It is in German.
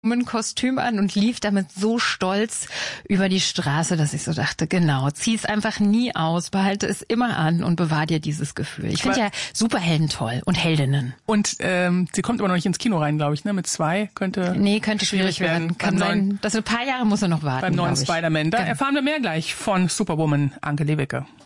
Kostüm an und lief damit so stolz über die Straße, dass ich so dachte, genau, zieh es einfach nie aus, behalte es immer an und bewahr dir dieses Gefühl. Ich finde ja Superhelden toll und Heldinnen. Und sie kommt aber noch nicht ins Kino rein, glaube ich, ne? Mit 2 könnte schwierig werden. Kann sein, dass ein paar Jahre muss er noch warten. Beim neuen Spider-Man. Da erfahren wir mehr gleich von Superwoman Anke Lewicke.